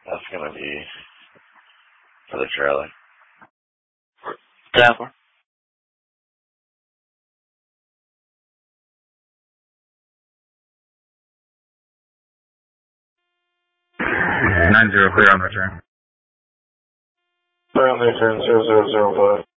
That's gonna be for the trailer. Tower. 90 clear on return. Clear on the return, 0005.